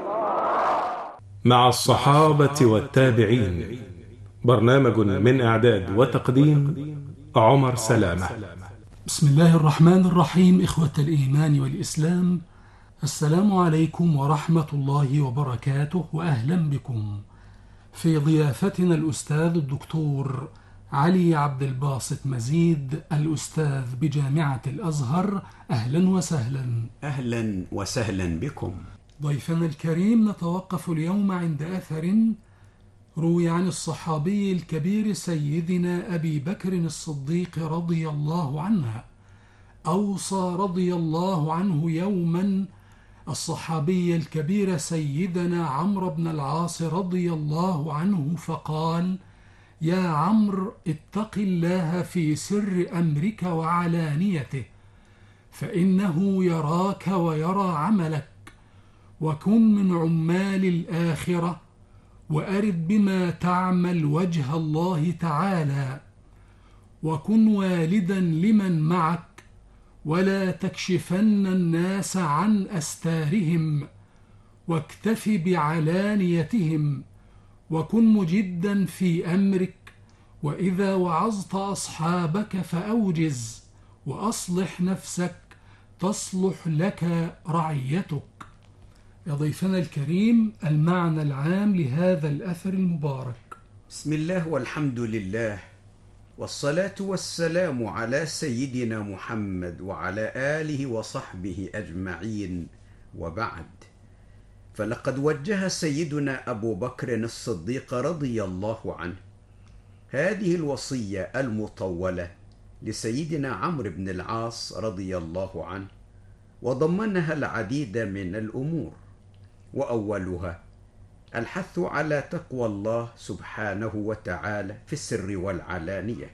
مع الصحابة والتابعين. برنامج من إعداد وتقديم عمر سلامة. بسم الله الرحمن الرحيم. إخوة الإيمان والإسلام، السلام عليكم ورحمة الله وبركاته، وأهلا بكم في ضيافتنا الأستاذ الدكتور علي عبد الباسط مزيد، الأستاذ بجامعة الأزهر. أهلا وسهلا. أهلا وسهلا بكم. ضيفنا الكريم، نتوقف اليوم عند أثر روي عن الصحابي الكبير سيدنا أبي بكر الصديق رضي الله عنه. أوصى رضي الله عنه يوما الصحابي الكبير سيدنا عمرو بن العاص رضي الله عنه فقال: يا عمرو، اتق الله في سر أمرك وعلانيته، فإنه يراك ويرى عملك، وكن من عمال الآخرة، وأرد بما تعمل وجه الله تعالى، وكن والدا لمن معك، ولا تكشفن الناس عن أستارهم، واكتف بعلانيتهم، وكن مجدا في أمرك، وإذا وعظت أصحابك فأوجز، وأصلح نفسك تصلح لك رعيتك. يا ضيفنا الكريم، المعنى العام لهذا الأثر المبارك. بسم الله والحمد لله، والصلاة والسلام على سيدنا محمد وعلى آله وصحبه أجمعين، وبعد. فلقد وجه سيدنا أبو بكر الصديق رضي الله عنه هذه الوصية المطولة لسيدنا عمرو بن العاص رضي الله عنه، وضمنها العديد من الأمور، وأولها الحث على تقوى الله سبحانه وتعالى في السر والعلانية،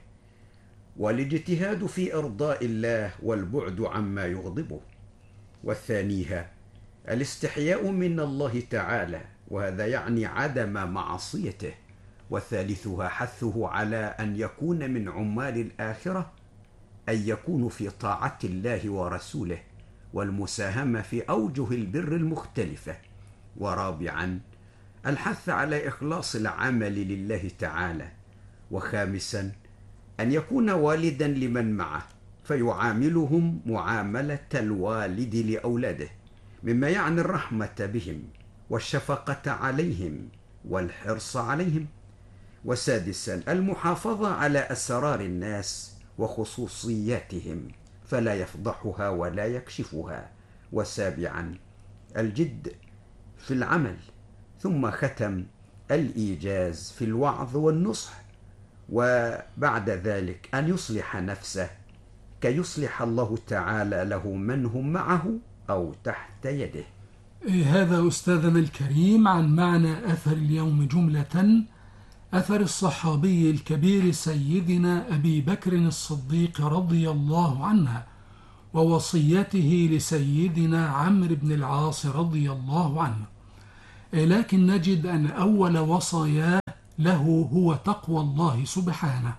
والاجتهاد في إرضاء الله والبعد عما يغضبه. والثانيها الاستحياء من الله تعالى، وهذا يعني عدم معصيته. والثالثها حثه على أن يكون من عمال الآخرة، أن يكون في طاعة الله ورسوله والمساهمة في أوجه البر المختلفة. ورابعا الحث على إخلاص العمل لله تعالى. وخامسا أن يكون والدا لمن معه، فيعاملهم معاملة الوالد لأولاده، مما يعني الرحمة بهم والشفقة عليهم والحرص عليهم. وسادسا المحافظة على أسرار الناس وخصوصياتهم، فلا يفضحها ولا يكشفها. وسابعا الجد في العمل، ثم ختم الإيجاز في الوعظ والنصح، وبعد ذلك أن يصلح نفسه كي يصلح الله تعالى له من هم معه أو تحت يده. هذا أستاذنا الكريم عن معنى أثر اليوم جملة. أثر الصحابي الكبير سيدنا أبي بكر الصديق رضي الله عنه، ووصيته لسيدنا عمرو بن العاص رضي الله عنه. لكن نجد أن أول وصاياه له هو تقوى الله سبحانه.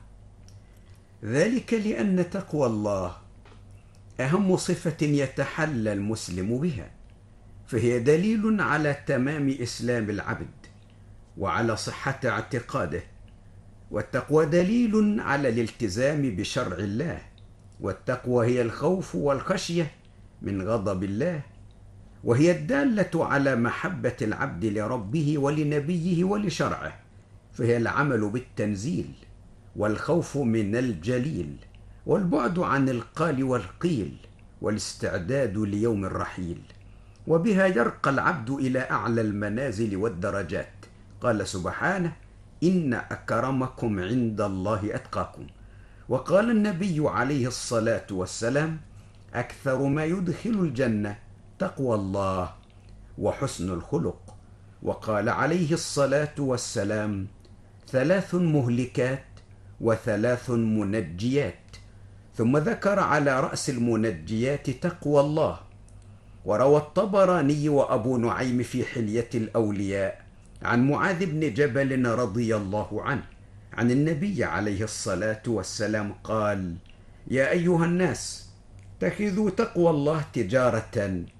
ذلك لأن تقوى الله أهم صفة يتحلى المسلم بها، فهي دليل على تمام إسلام العبد وعلى صحة اعتقاده. والتقوى دليل على الالتزام بشرع الله، والتقوى هي الخوف والخشية من غضب الله، وهي الدالة على محبة العبد لربه ولنبيه ولشرعه، فهي العمل بالتنزيل، والخوف من الجليل، والبعد عن القال والقيل، والاستعداد ليوم الرحيل. وبها يرقى العبد إلى أعلى المنازل والدرجات. قال سبحانه: إن أكرمكم عند الله أتقاكم. وقال النبي عليه الصلاة والسلام: أكثر ما يدخل الجنة تقوى الله وحسن الخلق. وقال عليه الصلاة والسلام: 3 مهلكات و3 منجيات. ثم ذكر على رأس المنجيات تقوى الله. وروى الطبراني وأبو نعيم في حلية الأولياء عن معاذ بن جبل رضي الله عنه عن النبي عليه الصلاة والسلام قال: يا أيها الناس، اتخذوا تقوى الله تجارة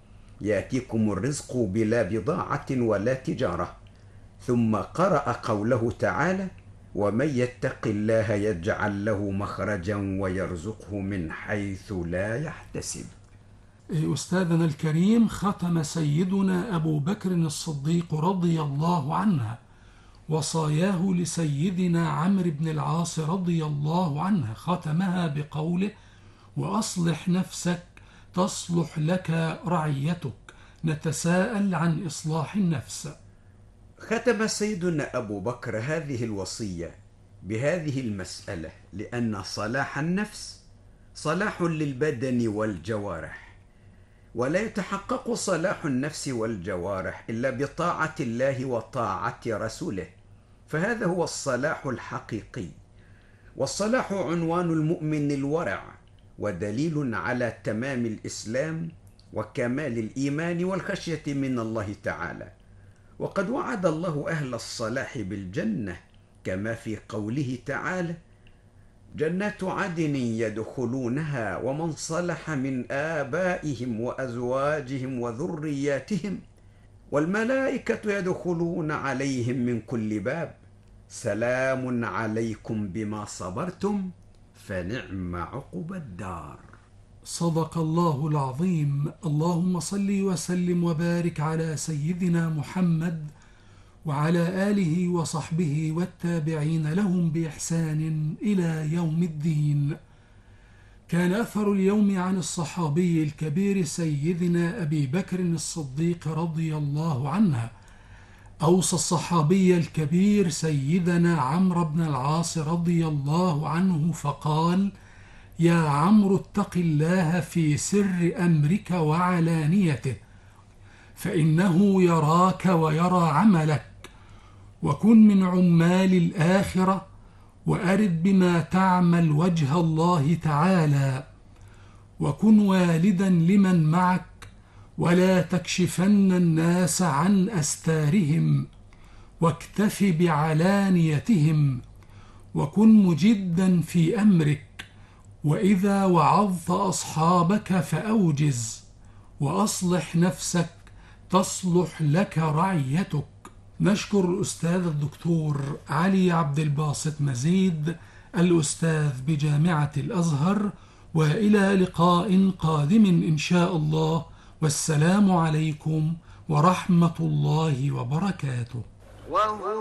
يأتيكم الرزق بلا بضاعة ولا تجارة. ثم قرأ قوله تعالى: ومن يتق الله يجعل له مخرجا ويرزقه من حيث لا يحتسب. أستاذنا الكريم، ختم سيدنا أبو بكر الصديق رضي الله عنه وصاياه لسيدنا عمرو بن العاص رضي الله عنه، ختمها بقوله: وأصلح نفسك تصلح لك رعيتك. نتساءل عن إصلاح النفس. ختم سيدنا أبو بكر هذه الوصية بهذه المسألة لأن صلاح النفس صلاح للبدن والجوارح، ولا يتحقق صلاح النفس والجوارح إلا بطاعة الله وطاعة رسوله، فهذا هو الصلاح الحقيقي. والصلاح عنوان المؤمن الورع، ودليل على تمام الإسلام وكمال الإيمان والخشية من الله تعالى. وقد وعد الله أهل الصلاح بالجنة كما في قوله تعالى: جنات عدن يدخلونها ومن صلح من آبائهم وأزواجهم وذرياتهم والملائكة يدخلون عليهم من كل باب سلام عليكم بما صبرتم فنعم عقبى الدار. صدق الله العظيم. اللهم صل وسلم وبارك على سيدنا محمد وعلى آله وصحبه والتابعين لهم بإحسان إلى يوم الدين. كان أثر اليوم عن الصحابي الكبير سيدنا أبي بكر الصديق رضي الله عنه. أوصى الصحابي الكبير سيدنا عمرو بن العاص رضي الله عنه فقال: يا عمرو اتق الله في سر أمرك وعلانيته، فإنه يراك ويرى عملك، وكن من عمال الآخرة، وأرد بما تعمل وجه الله تعالى، وكن والدا لمن معك، ولا تكشفن الناس عن أستارهم، واكتف بعلانيتهم، وكن مجدا في أمرك، وإذا وعظت أصحابك فأوجز، وأصلح نفسك تصلح لك رعيتك. نشكر الأستاذ الدكتور علي عبد الباسط مزيد الأستاذ بجامعة الأزهر، وإلى لقاء قادم إن شاء الله، والسلام عليكم ورحمة الله وبركاته.